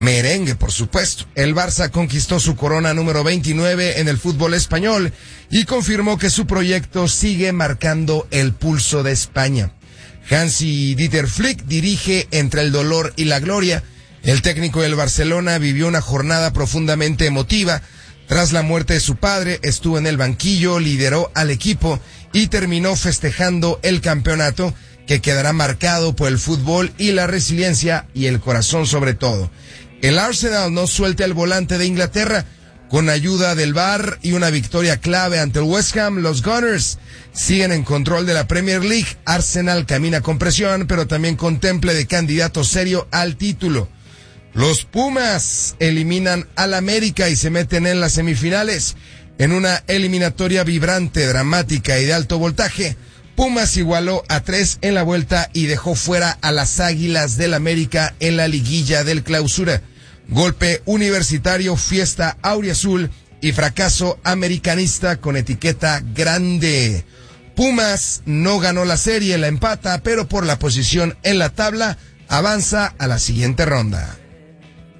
merengue, por supuesto. El Barça conquistó su corona número 29 en el fútbol español y confirmó que su proyecto sigue marcando el pulso de España. Hansi-Dieter Flick dirige entre el dolor y la gloria. El técnico del Barcelona vivió una jornada profundamente emotiva. Tras la muerte de su padre, estuvo en el banquillo, lideró al equipo y terminó festejando el campeonato, que quedará marcado por el fútbol y la resiliencia y el corazón sobre todo. El Arsenal no suelta el volante de Inglaterra. Con ayuda del VAR y una victoria clave ante el West Ham, los Gunners siguen en control de la Premier League. Arsenal camina con presión, pero también con temple de candidato serio al título. Los Pumas eliminan al América y se meten en las semifinales. En una eliminatoria vibrante, dramática y de alto voltaje, Pumas igualó a 3 en la vuelta y dejó fuera a las Águilas del América en la liguilla del Clausura. Golpe universitario, fiesta auriazul y fracaso americanista con etiqueta grande. Pumas no ganó la serie, la empata, pero por la posición en la tabla avanza a la siguiente ronda.